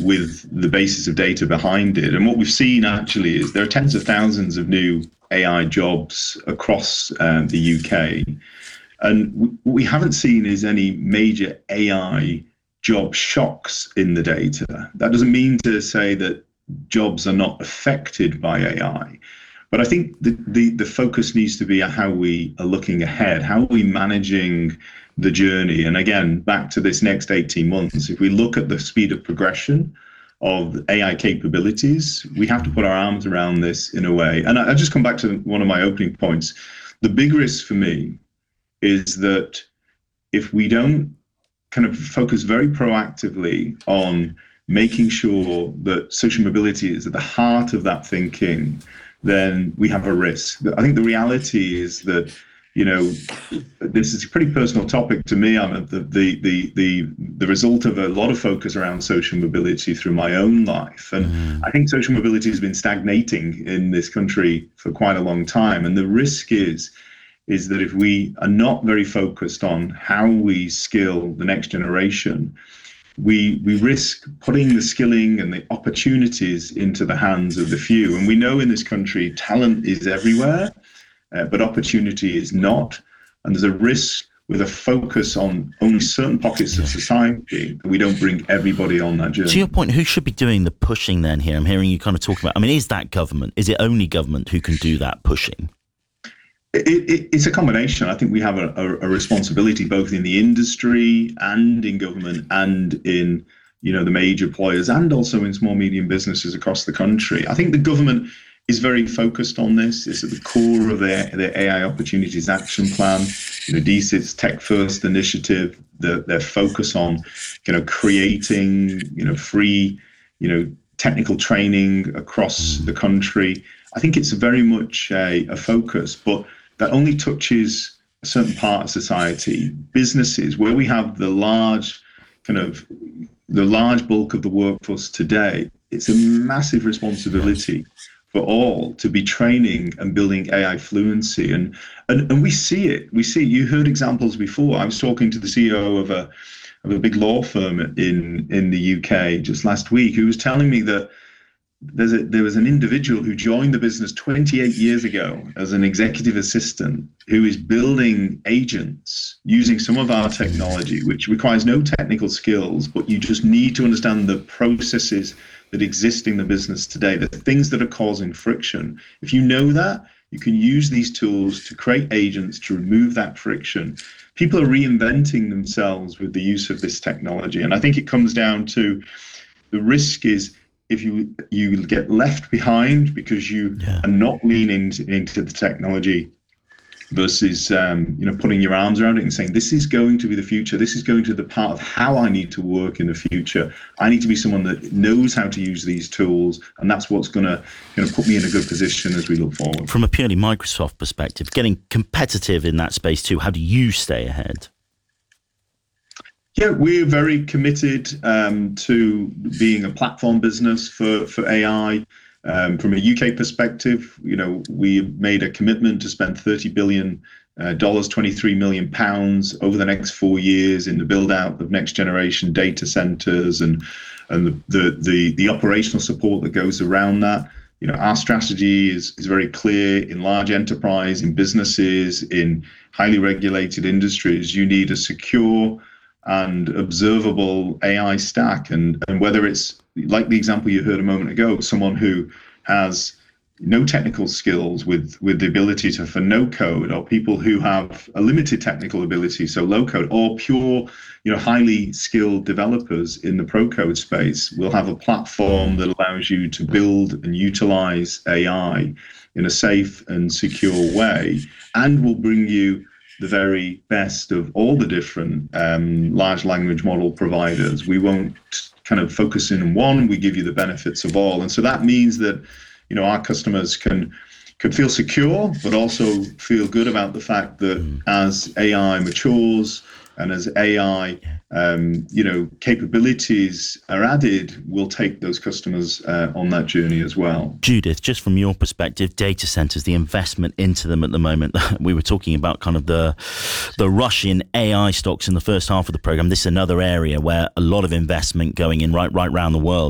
with the basis of data behind it. And what we've seen actually is there are tens of thousands of new AI jobs across the UK. And what we haven't seen is any major AI job shocks in the data. That doesn't mean to say that jobs are not affected by AI. But I think the focus needs to be on how we are looking ahead. How are we managing the journey? And again, back to this next 18 months, if we look at the speed of progression of AI capabilities, we have to put our arms around this in a way. And I just come back to one of my opening points. The big risk for me is that if we don't kind of focus very proactively on making sure that social mobility is at the heart of that thinking, then we have a risk. I think the reality is that, you know, this is a pretty personal topic to me. I'm the result of a lot of focus around social mobility through my own life. And I think social mobility has been stagnating in this country for quite a long time. And the risk is that if we are not very focused on how we skill the next generation, we risk putting the skilling and the opportunities into the hands of the few. And we know in this country, talent is everywhere, but opportunity is not. And there's a risk with a focus on only certain pockets of society that we don't bring everybody on that journey. To your point, who should be doing the pushing then here? I'm hearing you kind of talk about, I mean, is that government? Is it only government who can do that pushing? It's a combination. I think we have a responsibility both in the industry and in government and in, you know, the major players and also in small, medium businesses across the country. I think the government is very focused on this. It's at the core of their AI Opportunities Action Plan, you know, DCIT's Tech First initiative, their focus on, you know, creating, you know, free, you know, technical training across the country. I think it's very much a focus, but that only touches a certain part of society. Businesses, where we have the large bulk of the workforce today, it's a massive responsibility for all to be training and building AI fluency. And we see it. You heard examples before. I was talking to the CEO of a big law firm in the UK just last week, who was telling me that there was an individual who joined the business 28 years ago as an executive assistant who is building agents using some of our technology, which requires no technical skills, but you just need to understand the processes that exist in the business today, the things that are causing friction. If you know that, you can use these tools to create agents to remove that friction. People are reinventing themselves with the use of this technology. And I think it comes down to the risk is, if you get left behind because you are not leaning into the technology versus putting your arms around it and saying, this is going to be the future. This is going to be the part of how I need to work in the future. I need to be someone that knows how to use these tools, and that's what's going to put me in a good position as we look forward. From a purely Microsoft perspective, getting competitive in that space too, how do you stay ahead? Yeah, we're very committed to being a platform business for AI. From a UK perspective, you know, we made a commitment to spend $30 billion, 23 million pounds over the next 4 years in the build out of next generation data centers and the operational support that goes around that. You know, our strategy is very clear. In large enterprise, in businesses, in highly regulated industries, you need a secure and observable AI stack, and whether it's like the example you heard a moment ago, someone who has no technical skills with the ability for no code, or people who have a limited technical ability, so low code, or pure, highly skilled developers in the pro code space, will have a platform that allows you to build and utilize AI in a safe and secure way, and will bring you the very best of all the different large language model providers. We won't kind of focus in on one, we give you the benefits of all. And so that means that, our customers can feel secure, but also feel good about the fact that as AI matures and as AI, capabilities are added, we'll take those customers on that journey as well. Judith, just from your perspective, data centers, the investment into them at the moment, we were talking about kind of the rush in AI stocks in the first half of the program. This is another area where a lot of investment going in right around the world.